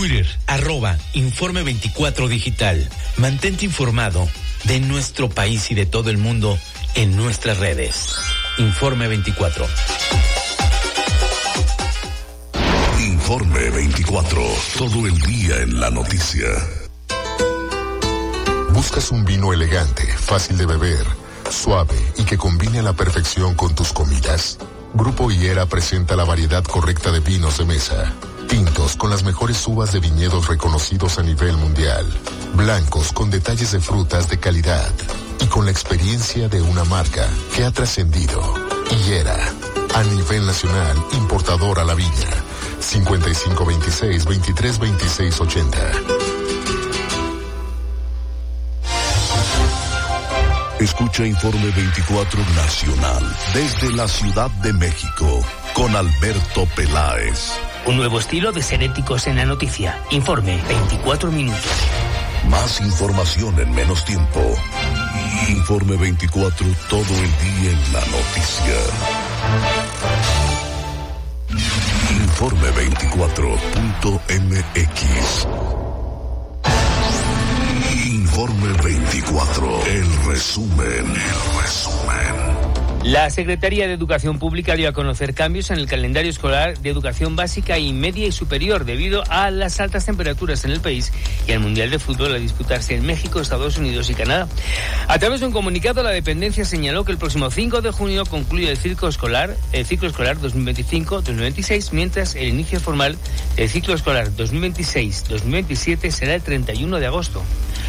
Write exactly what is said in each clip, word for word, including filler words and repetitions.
Twitter, arroba Informe veinticuatro Digital. Mantente informado de nuestro país y de todo el mundo en nuestras redes. Informe veinticuatro. Informe veinticuatro. Todo el día en la noticia. ¿Buscas un vino elegante, fácil de beber, suave y que combine a la perfección con tus comidas? Grupo Higuera presenta la variedad correcta de vinos de mesa. Tintos con las mejores uvas de viñedos reconocidos a nivel mundial. Blancos con detalles de frutas de calidad. Y con la experiencia de una marca que ha trascendido. Higuera, a nivel nacional, importador a la viña. cincuenta y cinco veintiséis, veintitrés veintiséis ochenta. Escucha Informe veinticuatro Nacional desde la Ciudad de México con Alberto Peláez. Un nuevo estilo de ser éticos en la noticia. Informe veinticuatro minutos. Más información en menos tiempo. Informe veinticuatro, todo el día en la noticia. Informe veinticuatro punto m x. Informe veinticuatro, el resumen, el resumen. La Secretaría de Educación Pública dio a conocer cambios en el calendario escolar de educación básica y media y superior debido a las altas temperaturas en el país y al Mundial de Fútbol a disputarse en México, Estados Unidos y Canadá. A través de un comunicado, la dependencia señaló que el próximo cinco de junio concluye el ciclo escolar, el ciclo escolar dos mil veinticinco dos mil veintiséis, mientras el inicio formal del ciclo escolar dos mil veintiséis dos mil veintisiete será el treinta y uno de agosto.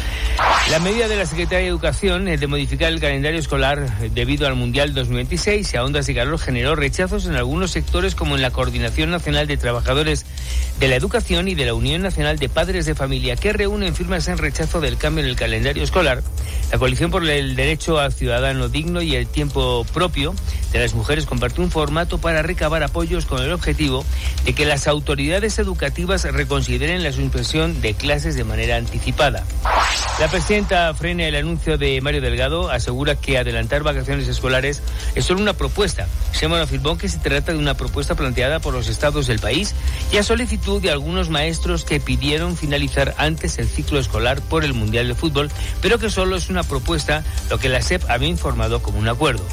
La medida de la Secretaría de Educación de modificar el calendario escolar debido al Mundial dos mil veintiséis y a ondas de calor generó rechazos en algunos sectores, como en la Coordinación Nacional de Trabajadores de la Educación y de la Unión Nacional de Padres de Familia, que reúnen firmas en rechazo del cambio en el calendario escolar. La Coalición por el Derecho al Ciudadano Digno y el Tiempo Propio de las Mujeres compartió un formato para recabar apoyos con el objetivo de que las autoridades educativas reconsideren la suspensión de clases de manera anticipada. La presidenta frena el anuncio de Mario Delgado, asegura que adelantar vacaciones escolares es solo una propuesta. Sheinbaum afirmó que se trata de una propuesta planteada por los estados del país y a solicitud de algunos maestros que pidieron finalizar antes el ciclo escolar por el Mundial de Fútbol, pero que solo es una propuesta, lo que la S E P había informado como un acuerdo.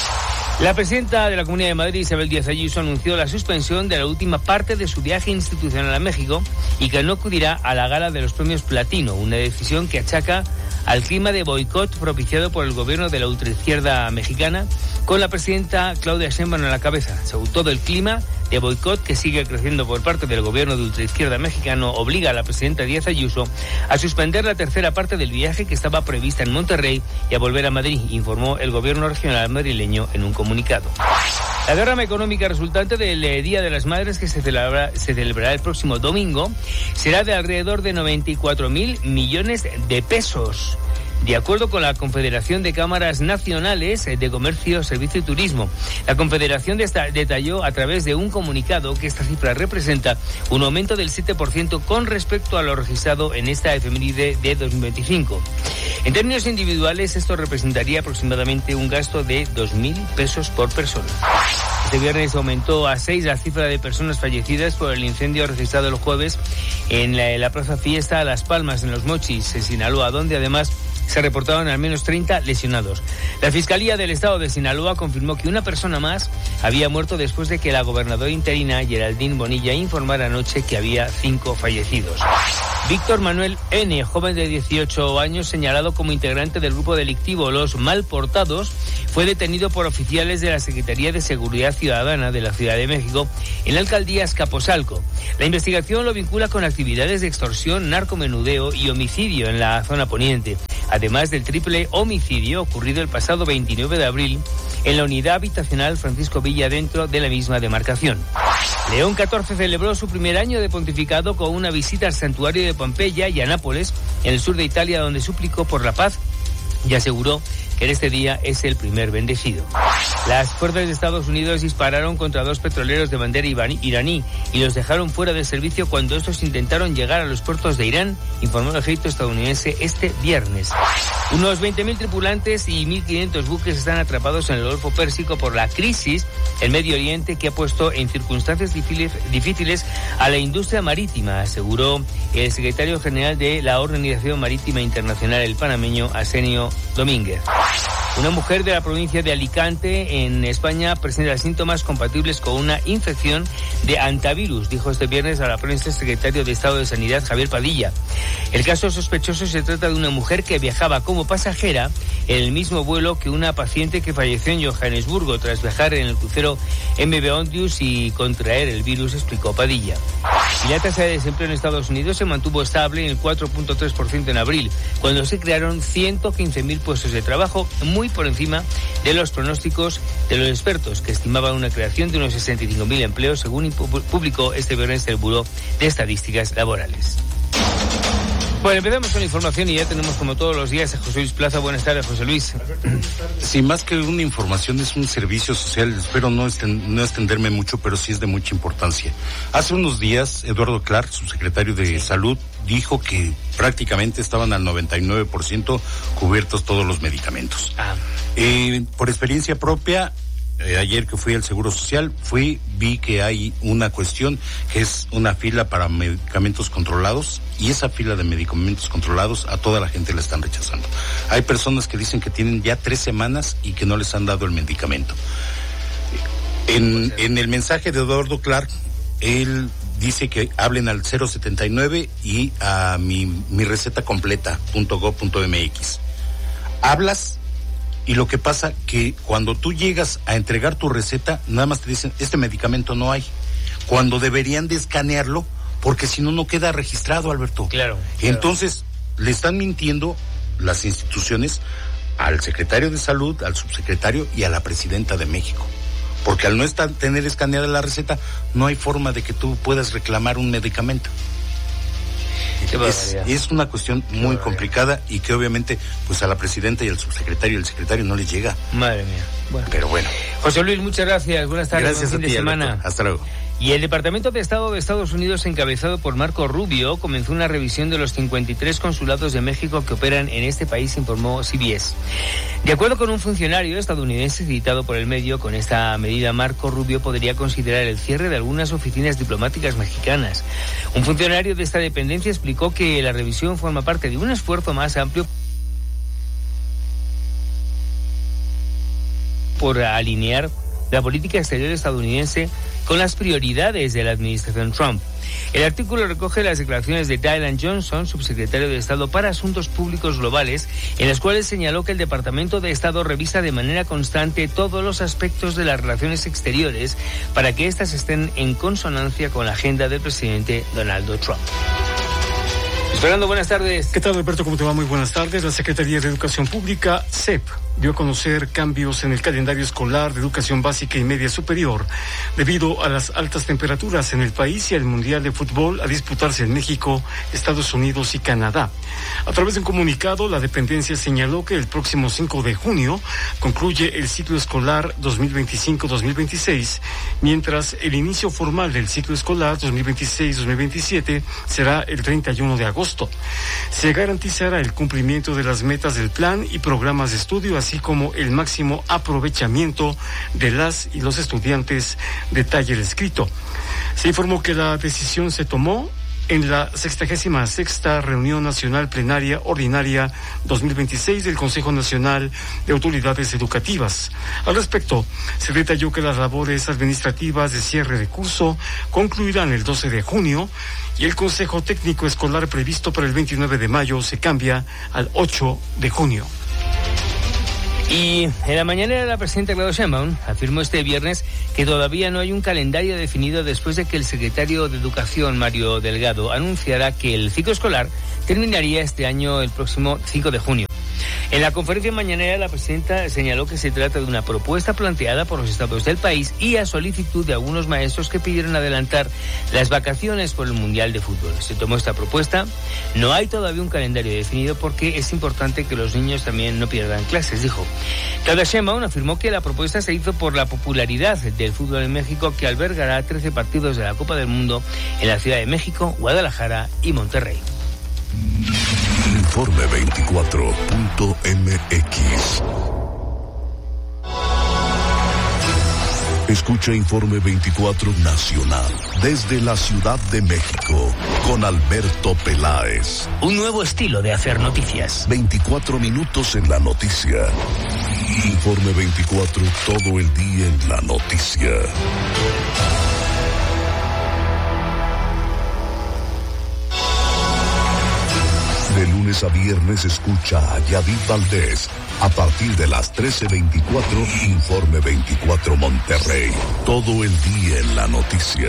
La presidenta de la Comunidad de Madrid, Isabel Díaz Ayuso, anunció la suspensión de la última parte de su viaje institucional a México y que no acudirá a la gala de los premios Platino, una decisión que achaca al clima de boicot propiciado por el gobierno de la ultraizquierda mexicana, con la presidenta Claudia Sheinbaum a la cabeza. Según todo, el clima de boicot que sigue creciendo por parte del gobierno de ultraizquierda mexicano obliga a la presidenta Díaz Ayuso a suspender la tercera parte del viaje que estaba prevista en Monterrey y a volver a Madrid, informó el gobierno regional madrileño en un comunicado. La derrama económica resultante del Día de las Madres, que se celebrará, se celebrará el próximo domingo, será de alrededor de noventa y cuatro mil millones de pesos. De acuerdo con la Confederación de Cámaras Nacionales de Comercio, Servicio y Turismo, la Confederación detalló a través de un comunicado que esta cifra representa un aumento del siete por ciento con respecto a lo registrado en esta efeméride de dos mil veinticinco. En términos individuales, esto representaría aproximadamente un gasto de dos mil pesos por persona. Este viernes aumentó a seis la cifra de personas fallecidas por el incendio registrado el jueves en la, en la Plaza Fiesta Las Palmas, en Los Mochis, en Sinaloa, donde además se reportaron al menos treinta lesionados. La Fiscalía del Estado de Sinaloa confirmó que una persona más había muerto después de que la gobernadora interina, Geraldine Bonilla, informara anoche que había cinco fallecidos. Víctor Manuel N., joven de dieciocho años, señalado como integrante del grupo delictivo Los Malportados, fue detenido por oficiales de la Secretaría de Seguridad Ciudadana de la Ciudad de México en la alcaldía Azcapotzalco. La investigación lo vincula con actividades de extorsión, narcomenudeo y homicidio en la zona poniente, además del triple homicidio ocurrido el pasado veintinueve de abril en la unidad habitacional Francisco Villa, dentro de la misma demarcación. León catorce celebró su primer año de pontificado con una visita al santuario de Pompeya y a Nápoles, en el sur de Italia, donde suplicó por la paz y aseguró que en este día es el primer bendecido. Las fuerzas de Estados Unidos dispararon contra dos petroleros de bandera iraní y los dejaron fuera de servicio cuando estos intentaron llegar a los puertos de Irán, informó el ejército estadounidense este viernes. Unos veinte mil tripulantes y mil quinientos buques están atrapados en el Golfo Pérsico por la crisis en Medio Oriente, que ha puesto en circunstancias difíciles a la industria marítima, aseguró el secretario general de la Organización Marítima Internacional, el panameño Arsenio Domínguez. Una mujer de la provincia de Alicante, en España, presenta síntomas compatibles con una infección de hantavirus, dijo este viernes a la prensa el secretario de Estado de Sanidad, Javier Padilla. El caso sospechoso se trata de una mujer que viajaba como pasajera en el mismo vuelo que una paciente que falleció en Johannesburgo tras viajar en el crucero M V Ontius y contraer el virus, explicó Padilla. Y la tasa de desempleo en Estados Unidos se mantuvo estable en el cuatro punto tres por ciento en abril, cuando se crearon ciento quince mil puestos de trabajo, muy por encima de los pronósticos de los expertos, que estimaban una creación de unos sesenta y cinco mil empleos, según publicó este viernes el Buró de Estadísticas Laborales. Bueno, empezamos con la información y ya tenemos, como todos los días, a José Luis Plaza. Buenas tardes, José Luis. Sí, más que una información, es un servicio social. Espero no, estend- no extenderme mucho, pero sí es de mucha importancia. Hace unos días, Eduardo Clark, subsecretario de sí. Salud, dijo que prácticamente estaban al noventa y nueve por ciento cubiertos todos los medicamentos. Ah. Eh, por experiencia propia, Eh, ayer que fui al Seguro Social, fui, vi que hay una cuestión que es una fila para medicamentos controlados, y esa fila de medicamentos controlados a toda la gente la están rechazando. Hay personas que dicen que tienen ya tres semanas y que no les han dado el medicamento. En, en el mensaje de Eduardo Clark, él dice que hablen al cero setenta y nueve y a mi, mi receta completa punto gob punto mx. Hablas. Y lo que pasa que cuando tú llegas a entregar tu receta, nada más te dicen, este medicamento no hay. Cuando deberían de escanearlo, porque si no, no queda registrado, Alberto. Claro. Entonces, claro. Le están mintiendo las instituciones al secretario de Salud, al subsecretario y a la presidenta de México. Porque al no estar, tener escaneada la receta, no hay forma de que tú puedas reclamar un medicamento. Es, es una cuestión Qué muy complicada y que obviamente pues a la presidenta y al subsecretario y al secretario no les llega. Madre mía. Bueno. Pero bueno. José Luis, muchas gracias. Buenas tardes. Gracias buen a fin ti, de semana. Alberto. Hasta luego. Y el Departamento de Estado de Estados Unidos, encabezado por Marco Rubio, comenzó una revisión de los cincuenta y tres consulados de México que operan en este país, informó C B S. De acuerdo con un funcionario estadounidense citado por el medio, con esta medida Marco Rubio podría considerar el cierre de algunas oficinas diplomáticas mexicanas. Un funcionario de esta dependencia explicó que la revisión forma parte de un esfuerzo más amplio por alinear la política exterior estadounidense con las prioridades de la administración Trump. El artículo recoge las declaraciones de Dylan Johnson, subsecretario de Estado para Asuntos Públicos Globales, en las cuales señaló que el Departamento de Estado revisa de manera constante todos los aspectos de las relaciones exteriores para que éstas estén en consonancia con la agenda del presidente Donald Trump. Fernando, buenas tardes. ¿Qué tal, Alberto? ¿Cómo te va? Muy buenas tardes. La Secretaría de Educación Pública, C E P, dio a conocer cambios en el calendario escolar de educación básica y media superior debido a las altas temperaturas en el país y al Mundial de Fútbol a disputarse en México, Estados Unidos y Canadá. A través de un comunicado, la dependencia señaló que el próximo cinco de junio concluye el ciclo escolar dos mil veinticinco dos mil veintiséis, mientras el inicio formal del ciclo escolar dos mil veintiséis dos mil veintisiete será el treinta y uno de agosto. Se garantizará el cumplimiento de las metas del plan y programas de estudio, así como el máximo aprovechamiento de las y los estudiantes, detalla el escrito. Se informó que la decisión se tomó en la sexagésima sexta Reunión Nacional Plenaria Ordinaria dos mil veintiséis del Consejo Nacional de Autoridades Educativas. Al respecto, se detalló que las labores administrativas de cierre de curso concluirán el doce de junio y el Consejo Técnico Escolar previsto para el veintinueve de mayo se cambia al ocho de junio. Y en la mañanera la presidenta Claudia Sheinbaum afirmó este viernes que todavía no hay un calendario definido después de que el secretario de Educación, Mario Delgado, anunciara que el ciclo escolar terminaría este año el próximo cinco de junio. En la conferencia mañanera, la presidenta señaló que se trata de una propuesta planteada por los estados del país y a solicitud de algunos maestros que pidieron adelantar las vacaciones por el Mundial de Fútbol. Se tomó esta propuesta. No hay todavía un calendario definido porque es importante que los niños también no pierdan clases, dijo. Claudia Sheinbaum afirmó que la propuesta se hizo por la popularidad del fútbol en México, que albergará trece partidos de la Copa del Mundo en la Ciudad de México, Guadalajara y Monterrey. Informe veinticuatro punto m x. Escucha Informe veinticuatro Nacional desde la Ciudad de México con Alberto Peláez. Un nuevo estilo de hacer noticias. veinticuatro minutos en la noticia. Informe veinticuatro, todo el día en la noticia. De lunes a viernes escucha a Yadid Valdés. A partir de las trece veinticuatro, Informe veinticuatro Monterrey. Todo el día en la noticia.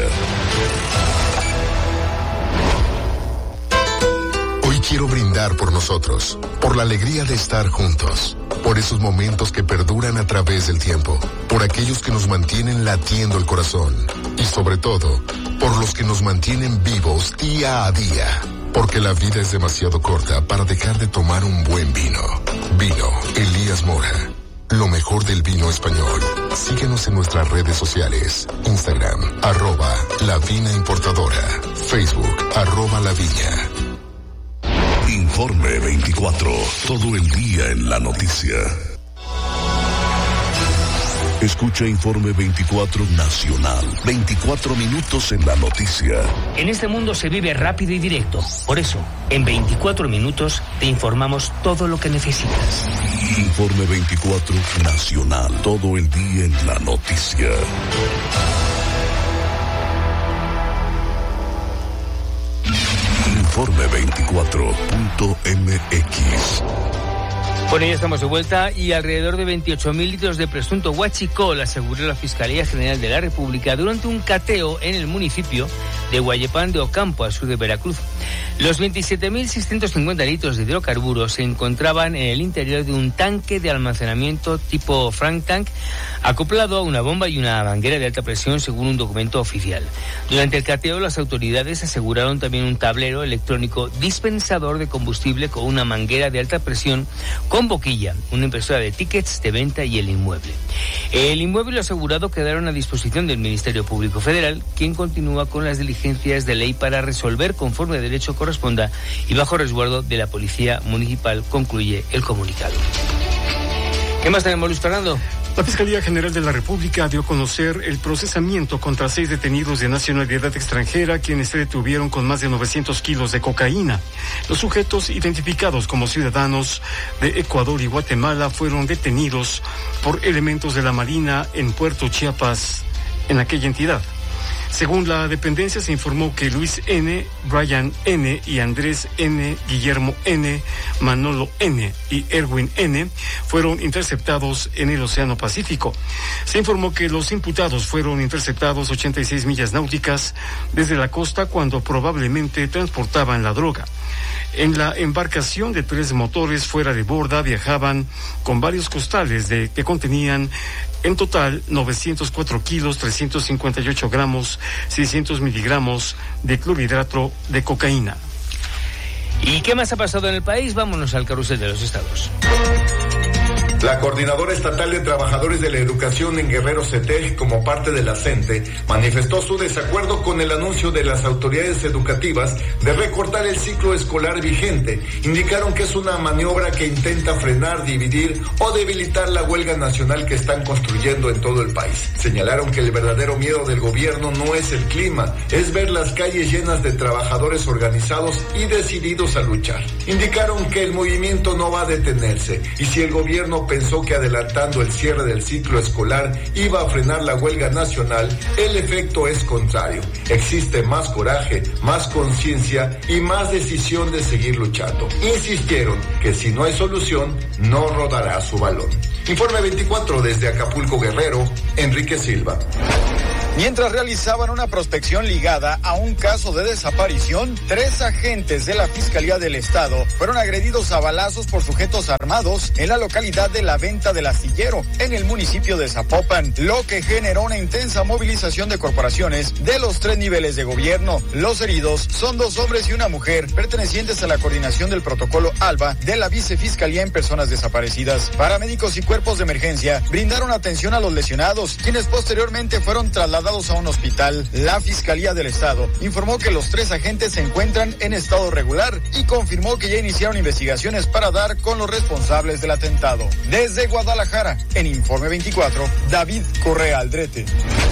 Hoy quiero brindar por nosotros, por la alegría de estar juntos, por esos momentos que perduran a través del tiempo, por aquellos que nos mantienen latiendo el corazón y sobre todo, por los que nos mantienen vivos día a día. Porque la vida es demasiado corta para dejar de tomar un buen vino. Vino Elías Mora. Lo mejor del vino español. Síguenos en nuestras redes sociales. Instagram, arroba La Vina Importadora. Facebook, arroba La Viña. Informe veinticuatro. Todo el día en la noticia. Escucha Informe veinticuatro Nacional. veinticuatro minutos en la noticia. En este mundo se vive rápido y directo. Por eso, en veinticuatro minutos te informamos todo lo que necesitas. Informe veinticuatro Nacional. Todo el día en la noticia. Informe veinticuatro punto m x. Bueno, ya estamos de vuelta y alrededor de veintiocho mil litros de presunto huachicol aseguró la Fiscalía General de la República durante un cateo en el municipio de Guayepán de Ocampo, al sur de Veracruz. Los veintisiete mil seiscientos cincuenta litros de hidrocarburos se encontraban en el interior de un tanque de almacenamiento tipo Frank Tank, acoplado a una bomba y una manguera de alta presión, según un documento oficial. Durante el cateo, las autoridades aseguraron también un tablero electrónico dispensador de combustible con una manguera de alta presión con boquilla, una impresora de tickets de venta y el inmueble. El inmueble y lo asegurado quedaron a disposición del Ministerio Público Federal, quien continúa con las diligencias de ley para resolver conforme a derecho corresponda y bajo resguardo de la Policía Municipal, concluye el comunicado. ¿Qué más tenemos, Luis Fernando? La Fiscalía General de la República dio a conocer el procesamiento contra seis detenidos de nacionalidad extranjera, quienes se detuvieron con más de novecientos kilos de cocaína. Los sujetos, identificados como ciudadanos de Ecuador y Guatemala, fueron detenidos por elementos de la Marina en Puerto Chiapas, en aquella entidad. Según la dependencia, se informó que Luis N., Brian N. y Andrés N., Guillermo N., Manolo N. y Erwin N. fueron interceptados en el Océano Pacífico. Se informó que los imputados fueron interceptados ochenta y seis millas náuticas desde la costa cuando probablemente transportaban la droga. En la embarcación de tres motores fuera de borda viajaban con varios costales de, que contenían en total novecientos cuatro kilos, trescientos cincuenta y ocho gramos, seiscientos miligramos de clorhidrato de cocaína. ¿Y qué más ha pasado en el país? Vámonos al carrusel de los estados. La Coordinadora Estatal de Trabajadores de la Educación en Guerrero CETEG, como parte de la CENTE, manifestó su desacuerdo con el anuncio de las autoridades educativas de recortar el ciclo escolar vigente. Indicaron que es una maniobra que intenta frenar, dividir o debilitar la huelga nacional que están construyendo en todo el país. Señalaron que el verdadero miedo del gobierno no es el clima, es ver las calles llenas de trabajadores organizados y decididos a luchar. Indicaron que el movimiento no va a detenerse y si el gobierno pensó que adelantando el cierre del ciclo escolar iba a frenar la huelga nacional, el efecto es contrario. Existe más coraje, más conciencia y más decisión de seguir luchando. Insistieron que si no hay solución, no rodará su balón. Informe veinticuatro desde Acapulco, Guerrero, Enrique Silva. Mientras realizaban una prospección ligada a un caso de desaparición, tres agentes de la Fiscalía del Estado fueron agredidos a balazos por sujetos armados en la localidad de La Venta del Astillero, en el municipio de Zapopan, lo que generó una intensa movilización de corporaciones de los tres niveles de gobierno. Los heridos son dos hombres y una mujer, pertenecientes a la coordinación del protocolo ALBA de la Vicefiscalía en Personas Desaparecidas. Paramédicos y cuerpos de emergencia brindaron atención a los lesionados, quienes posteriormente fueron trasladados a un hospital. La Fiscalía del Estado informó que los tres agentes se encuentran en estado regular y confirmó que ya iniciaron investigaciones para dar con los responsables del atentado. Desde Guadalajara, en Informe veinticuatro, David Correa Aldrete.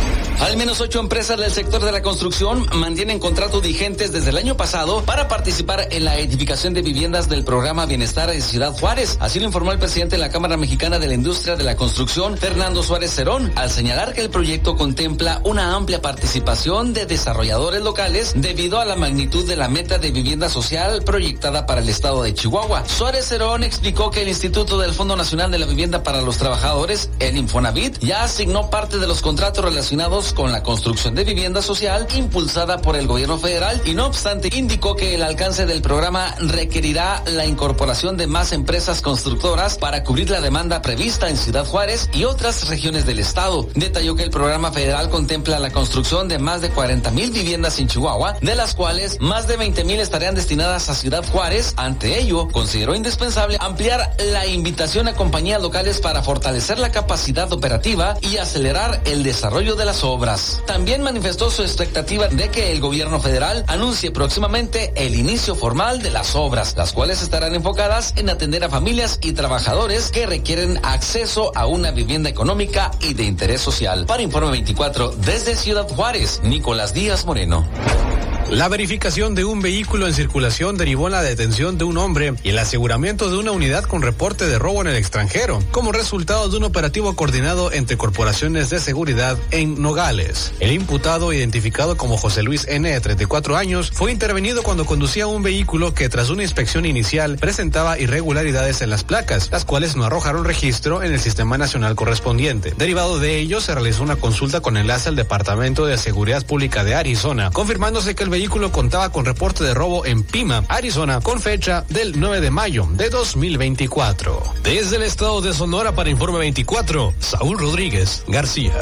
Al menos ocho empresas del sector de la construcción mantienen contratos vigentes desde el año pasado para participar en la edificación de viviendas del programa Bienestar en Ciudad Juárez. Así lo informó el presidente de la Cámara Mexicana de la Industria de la Construcción, Fernando Suárez Cerón, al señalar que el proyecto contempla una amplia participación de desarrolladores locales debido a la magnitud de la meta de vivienda social proyectada para el estado de Chihuahua. Suárez Cerón explicó que el Instituto del Fondo Nacional de la Vivienda para los Trabajadores, el Infonavit, ya asignó parte de los contratos relacionados con la construcción de vivienda social impulsada por el gobierno federal y no obstante indicó que el alcance del programa requerirá la incorporación de más empresas constructoras para cubrir la demanda prevista en Ciudad Juárez y otras regiones del estado. Detalló que el programa federal contempla la construcción de más de cuarenta mil viviendas en Chihuahua, de las cuales más de veinte mil estarían destinadas a Ciudad Juárez. Ante ello, consideró indispensable ampliar la invitación a compañías locales para fortalecer la capacidad operativa y acelerar el desarrollo de las obras. También manifestó su expectativa de que el gobierno federal anuncie próximamente el inicio formal de las obras, las cuales estarán enfocadas en atender a familias y trabajadores que requieren acceso a una vivienda económica y de interés social. Para Informe veinticuatro, desde Ciudad Juárez, Nicolás Díaz Moreno. La verificación de un vehículo en circulación derivó en la detención de un hombre y el aseguramiento de una unidad con reporte de robo en el extranjero, como resultado de un operativo coordinado entre corporaciones de seguridad en Nogales. El imputado, identificado como José Luis N., de treinta y cuatro años, fue intervenido cuando conducía un vehículo que tras una inspección inicial presentaba irregularidades en las placas, las cuales no arrojaron registro en el sistema nacional correspondiente. Derivado de ello, se realizó una consulta con enlace al Departamento de Seguridad Pública de Arizona, confirmándose que el vehículo vehículo contaba con reporte de robo en Pima, Arizona, con fecha del nueve de mayo de dos mil veinticuatro. Desde el estado de Sonora para Informe veinticuatro, Saúl Rodríguez García.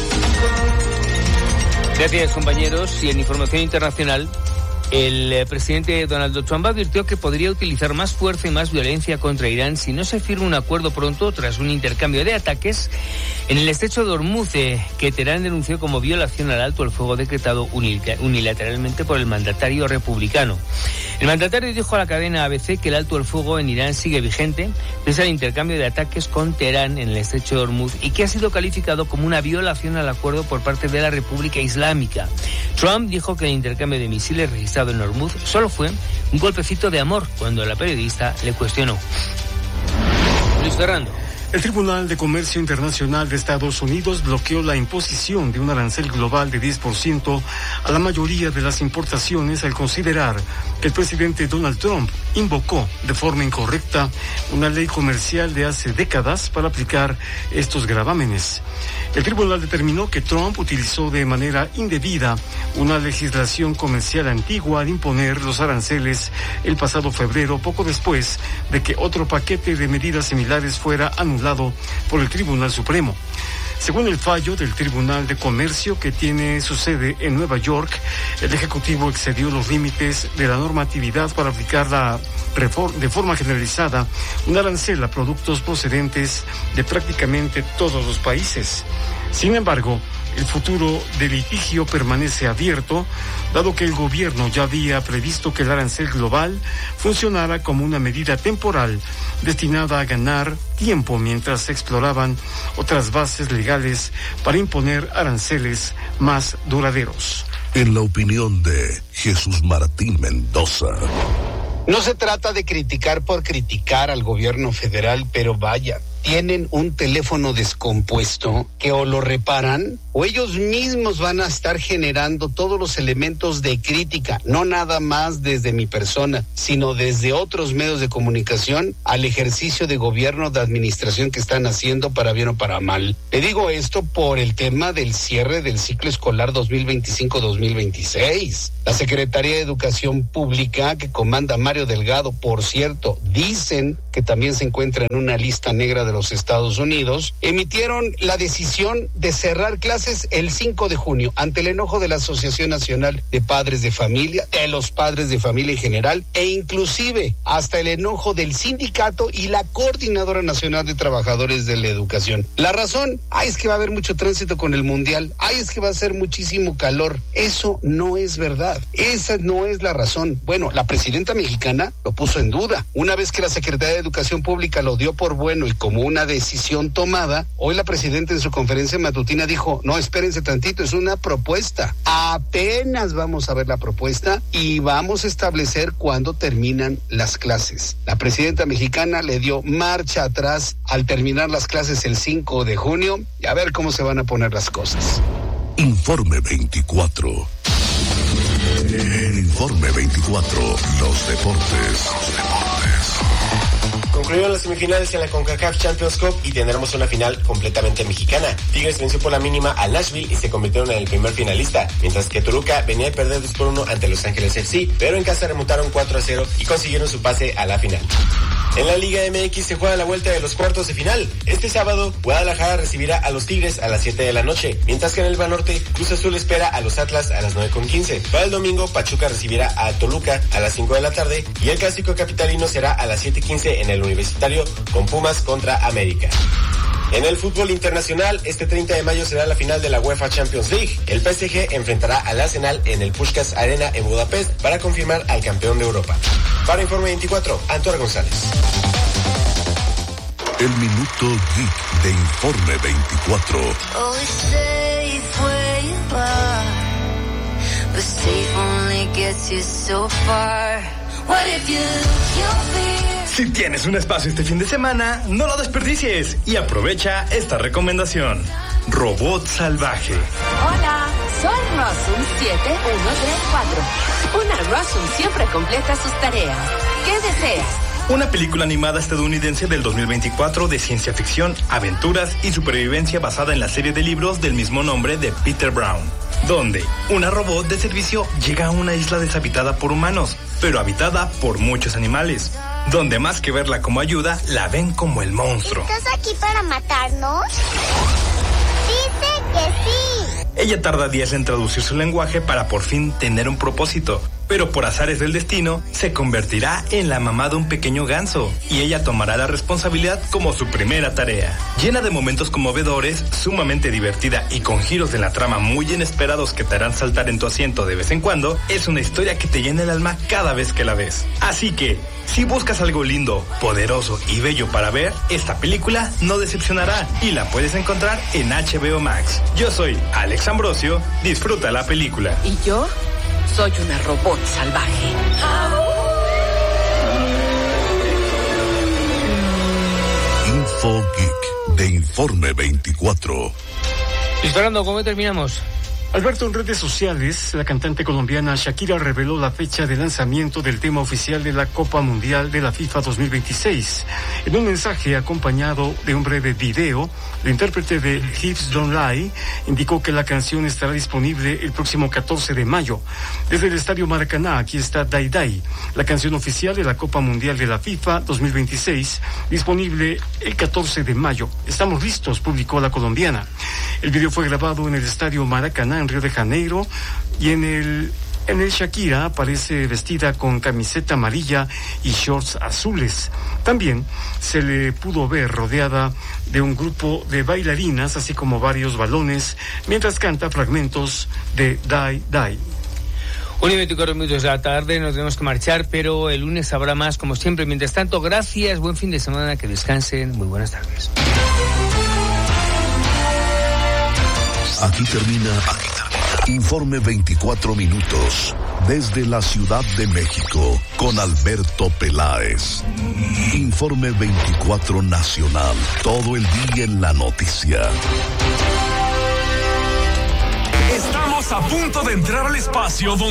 Gracias, compañeros. Y en información internacional, el eh, presidente Donald Trump advirtió que podría utilizar más fuerza y más violencia contra Irán si no se firma un acuerdo pronto tras un intercambio de ataques en el estrecho de Hormuz, eh, que Teherán denunció como violación al alto el fuego decretado unilateralmente por el mandatario republicano. El mandatario dijo a la cadena A B C que el alto el fuego en Irán sigue vigente pese al intercambio de ataques con Teherán en el estrecho de Hormuz y que ha sido calificado como una violación al acuerdo por parte de la República Islámica. Trump dijo que el intercambio de misiles registrado en Hormuz solo fue un golpecito de amor cuando la periodista le cuestionó. Luis Fernando. El Tribunal de Comercio Internacional de Estados Unidos bloqueó la imposición de un arancel global de diez por ciento a la mayoría de las importaciones al considerar que el presidente Donald Trump invocó de forma incorrecta una ley comercial de hace décadas para aplicar estos gravámenes. El tribunal determinó que Trump utilizó de manera indebida una legislación comercial antigua al imponer los aranceles el pasado febrero, poco después de que otro paquete de medidas similares fuera anulado por el Tribunal Supremo. Según el fallo del Tribunal de Comercio, que tiene su sede en Nueva York, el Ejecutivo excedió los límites de la normatividad para aplicar la reforma, de forma generalizada un arancel a productos procedentes de prácticamente todos los países. Sin embargo, el futuro del litigio permanece abierto, dado que el gobierno ya había previsto que el arancel global funcionara como una medida temporal destinada a ganar tiempo mientras se exploraban otras bases legales para imponer aranceles más duraderos. En la opinión de Jesús Martín Mendoza. No se trata de criticar por criticar al gobierno federal, pero vaya, tienen un teléfono descompuesto que o lo reparan o ellos mismos van a estar generando todos los elementos de crítica, no nada más desde mi persona, sino desde otros medios de comunicación al ejercicio de gobierno, de administración que están haciendo para bien o para mal. Le digo esto por el tema del cierre del ciclo escolar dos mil veinticinco dos mil veintiséis. La Secretaría de Educación Pública, que comanda Mario Delgado, por cierto, dicen que también se encuentra en una lista negra de los Estados Unidos, emitieron la decisión de cerrar clases el cinco de junio ante el enojo de la Asociación Nacional de Padres de Familia, de los padres de familia en general, e inclusive hasta el enojo del sindicato y la Coordinadora Nacional de Trabajadores de la Educación. La razón, ay, es que va a haber mucho tránsito con el Mundial, ay, es que va a ser muchísimo calor. Eso no es verdad, esa no es la razón. Bueno, la presidenta mexicana lo puso en duda. Una vez que la Secretaría de Educación Pública lo dio por bueno y como una decisión tomada, hoy la presidenta en su conferencia matutina dijo, no, espérense tantito, es una propuesta. Apenas vamos a ver la propuesta y vamos a establecer cuándo terminan las clases. La presidenta mexicana le dio marcha atrás al terminar las clases el cinco de junio y a ver cómo se van a poner las cosas. Informe veinticuatro. En Informe veinticuatro, los deportes. Los deportes. Concluyeron las semifinales en la CONCACAF Champions Cup y tendremos una final completamente mexicana. Tigres venció por la mínima al Nashville y se convirtieron en el primer finalista, mientras que Toluca venía de perder dos por uno ante Los Ángeles F C, pero en casa remontaron cuatro a cero y consiguieron su pase a la final. En la Liga M X se juega la vuelta de los cuartos de final. Este sábado, Guadalajara recibirá a los Tigres a las siete de la noche, mientras que en el Banorte, Cruz Azul espera a los Atlas a las nueve con quince. Para el domingo, Pachuca recibirá a Toluca a las cinco de la tarde y el clásico capitalino será a las siete quince en el Universitario con Pumas contra América. En el fútbol internacional, este treinta de mayo será la final de la UEFA Champions League. El P S G enfrentará al Arsenal en el Puskás Arena en Budapest para confirmar al campeón de Europa. Para Informe veinticuatro, Antonio González. El minuto geek de Informe veinticuatro. Si tienes un espacio este fin de semana, no lo desperdicies y aprovecha esta recomendación. Robot Salvaje. Hola, soy Rossum siete uno tres cuatro. Una Rossum siempre completa sus tareas. ¿Qué deseas? Una película animada estadounidense del dos mil veinticuatro de ciencia ficción, aventuras y supervivencia basada en la serie de libros del mismo nombre de Peter Brown, donde una robot de servicio llega a una isla deshabitada por humanos, pero habitada por muchos animales, donde más que verla como ayuda, la ven como el monstruo. ¿Estás aquí para matarnos? Dice que sí. Ella tarda días en traducir su lenguaje para por fin tener un propósito, pero por azares del destino, se convertirá en la mamá de un pequeño ganso, y ella tomará la responsabilidad como su primera tarea. Llena de momentos conmovedores, sumamente divertida y con giros en la trama muy inesperados que te harán saltar en tu asiento de vez en cuando, es una historia que te llena el alma cada vez que la ves. Así que, si buscas algo lindo, poderoso y bello para ver, esta película no decepcionará y la puedes encontrar en H B O Max. Yo soy Alex Ambrosio, disfruta la película. ¿Y yo? Soy una robot salvaje. Info Geek de Informe veinticuatro. Luis Fernando, ¿cómo terminamos? Alberto, en redes sociales, la cantante colombiana Shakira reveló la fecha de lanzamiento del tema oficial de la Copa Mundial de la FIFA dos mil veintiséis. En un mensaje acompañado de un breve video, la intérprete de Hips Don't Lie indicó que la canción estará disponible el próximo catorce de mayo. Desde el Estadio Maracaná, aquí está Dai Dai, la canción oficial de la Copa Mundial de la FIFA dos mil veintiséis, disponible el catorce de mayo. Estamos listos, publicó la colombiana. El video fue grabado en el Estadio Maracaná, en Río de Janeiro, y en el en el Shakira aparece vestida con camiseta amarilla y shorts azules. También se le pudo ver rodeada de un grupo de bailarinas, así como varios balones, mientras canta fragmentos de Die Die. Una y veinticuatro minutos de la tarde, nos tenemos que marchar, pero el lunes habrá más, como siempre. Mientras tanto, gracias, buen fin de semana, que descansen, muy buenas tardes. Aquí termina, aquí termina Informe veinticuatro minutos desde la Ciudad de México con Alberto Peláez. Informe veinticuatro nacional, todo el día en la noticia. Estamos a punto de entrar al espacio donde